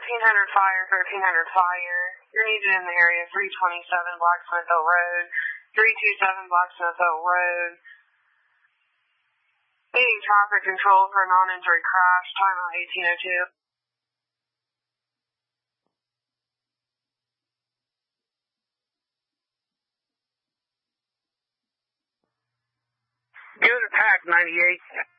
fire, 1300 fire. You're needed in the area 327 Blacksmithville Road, 327 Blacksmithville Road. Needing traffic control for a non-injury crash, timeout 1802. Good attack, 98.